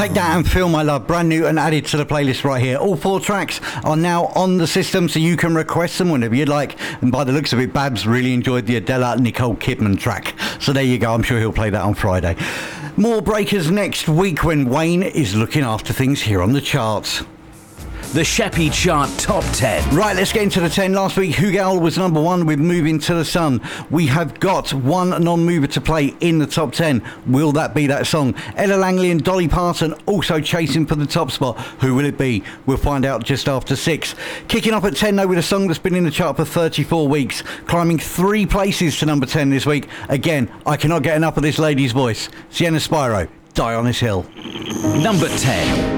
Take That and Feel My Love, brand new and added to the playlist right here. All 4 tracks are now on the system, so you can request them whenever you'd like. And by the looks of it, Babs really enjoyed the Adela Nicole Kidman track. So there you go, I'm sure he'll play that on Friday. More breakers next week when Wayne is looking after things here on the charts. The Sheppy Chart Top 10. Right, let's get into the 10. Last week, Hugal was number 1 with Moving to the Sun. We have got one non-mover to play in the top 10. Will that be that song? Ella Langley and Dolly Parton also chasing for the top spot. Who will it be? We'll find out just after 6. Kicking up at 10 though with a song that's been in the chart for 34 weeks. Climbing 3 places to number 10 this week. Again, I cannot get enough of this lady's voice. Sienna Spiro, Die on This Hill. Number 10.